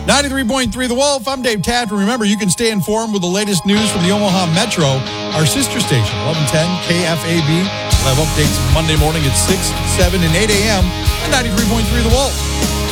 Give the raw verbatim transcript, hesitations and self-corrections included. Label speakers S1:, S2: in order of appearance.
S1: ninety-three point three The Wolf. I'm Dave Taft. Remember, you can stay informed with the latest news from the Omaha Metro, our sister station, eleven ten K F A B. We'll have updates Monday morning at six, seven, and eight a.m. on ninety-three point three The Wolf.